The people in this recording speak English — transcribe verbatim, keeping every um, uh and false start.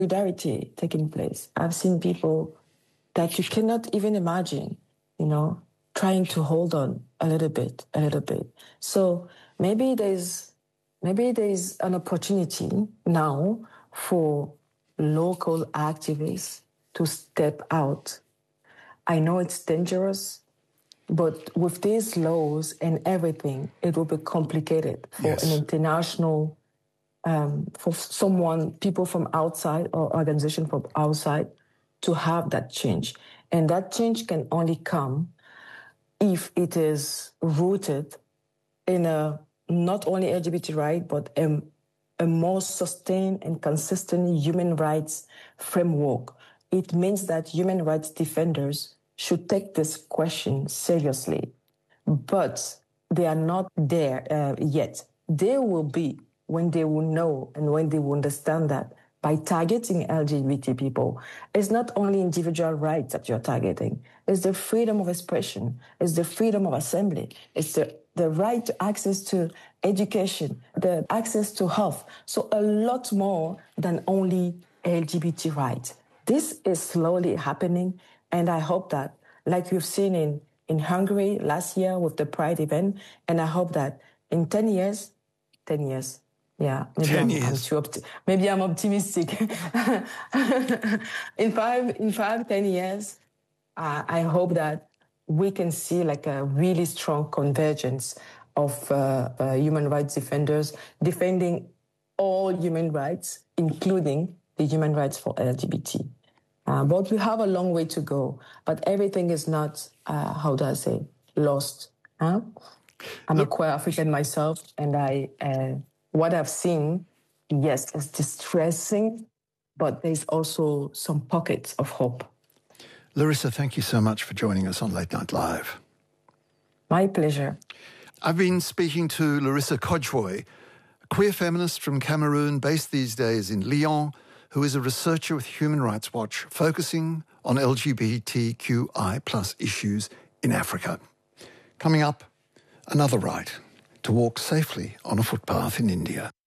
solidarity taking place. I've seen people that you cannot even imagine, you know, trying to hold on a little bit, a little bit. So maybe there's maybe there's an opportunity now for local activists to step out. I know it's dangerous, but with these laws and everything, it will be complicated for Yes. an international, um, for someone, people from outside or organization from outside to have that change. And that change can only come if it is rooted in a not only L G B T right, but a, a more sustained and consistent human rights framework. It means that human rights defenders should take this question seriously, but they are not there uh, yet. They will be when they will know and when they will understand that by targeting L G B T people, it's not only individual rights that you're targeting, it's the freedom of expression, it's the freedom of assembly, it's the, the right to access to education, the access to health. So a lot more than only L G B T rights. This is slowly happening, and I hope that, like we've seen in, in Hungary last year with the Pride event, and I hope that in ten years, ten years, yeah, maybe ten I'm, years. I'm too opti- maybe I'm optimistic. in five, in five, ten years, uh, I hope that we can see like a really strong convergence of uh, uh, human rights defenders defending all human rights, including the human rights for L G B T. Uh, but we have a long way to go. But everything is not, uh, how do I say, lost. Huh? I'm Look, a queer African myself, and I, uh, what I've seen, yes, is distressing, but there's also some pockets of hope. Larissa, thank you so much for joining us on Late Night Live. My pleasure. I've been speaking to Larissa Kodjoe, a queer feminist from Cameroon based these days in Lyon, who is a researcher with Human Rights Watch focusing on L G B T Q I plus issues in Africa. Coming up, another right to walk safely on a footpath in India.